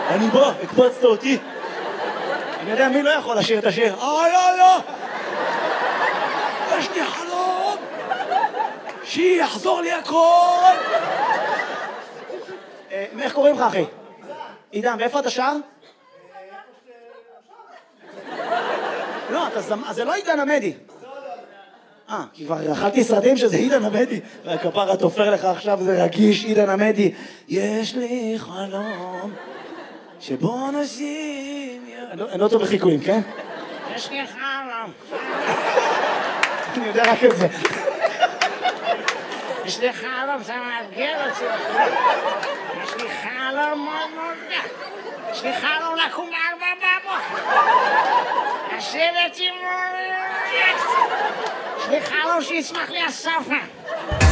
אני בא, הקפצת אותי. אני יודע מי לא יכול לשיר את השיר. לא! יש לי חלום! שיחזור לי הכל! איך קוראים לך, אחי? עידן, ואיפה אתה שר? לא, זה לא עידן עמדי. כי כבר אכלתי סרטים שזה עידן עמדי. והכפרה תופר לך עכשיו, זה רגיש, עידן עמדי. יש לי חלום שבו נשים... אני לא טוב בחיקויים, כן? יש לי חלום. אני יודע רק את זה. יש לי חלום, זה מאתגר אותי. יש לי חלום מאוד מאוד. יש לי חלום לקום ב4 לשבת עם... יש לי חלום שיצמח לי הספה.